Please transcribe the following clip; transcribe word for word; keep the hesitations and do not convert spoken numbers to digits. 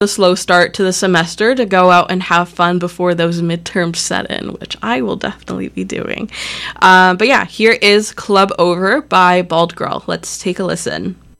a slow start to the semester to go out and have fun before those midterms set in, which I will definitely be doing. Um, but yeah, here is Club Over by Bald Girl. Let's take a listen.